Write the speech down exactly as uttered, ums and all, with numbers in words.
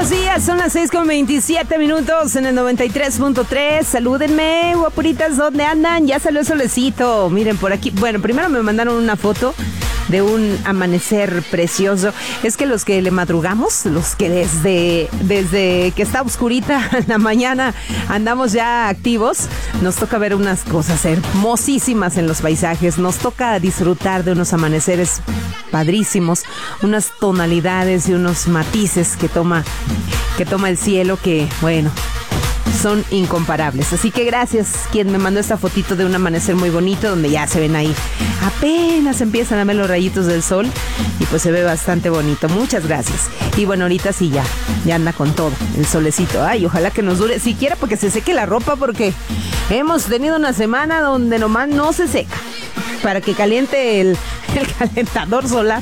buenos días, son las seis con veintisiete minutos en el noventa y tres punto tres. Salúdenme, guapuritas, ¿dónde andan? Ya salió el solecito. Miren por aquí. Bueno, primero me mandaron una foto de un amanecer precioso. Es que los que le madrugamos, los que desde, desde que está oscurita en la mañana andamos ya activos, nos toca ver unas cosas hermosísimas en los paisajes. Nos toca disfrutar de unos amaneceres padrísimos, unas tonalidades y unos matices que toma, que toma el cielo que, bueno, son incomparables. Así que gracias quien me mandó esta fotito de un amanecer muy bonito, donde ya se ven ahí, apenas empiezan a ver los rayitos del sol y pues se ve bastante bonito. Muchas gracias. Y bueno, ahorita sí ya, ya anda con todo el solecito. Ay, ojalá que nos dure siquiera porque se seque la ropa, porque hemos tenido una semana donde nomás no se seca. Para que caliente el, el calentador solar